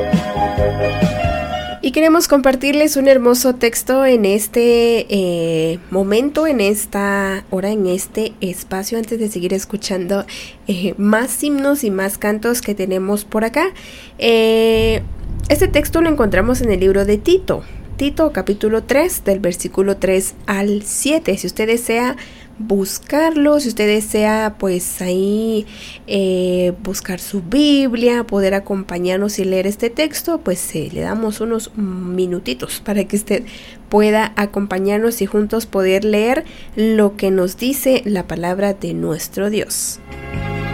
Y queremos compartirles un hermoso texto en este momento, en esta hora, en este espacio, antes de seguir escuchando más himnos y más cantos que tenemos por acá. Este texto lo encontramos en el libro de Tito, capítulo 3, del versículo 3 al 7. Si usted desea buscarlo, si usted desea pues ahí buscar su Biblia, poder acompañarnos y leer este texto, pues le damos unos minutitos para que usted pueda acompañarnos y juntos poder leer lo que nos dice la palabra de nuestro Dios.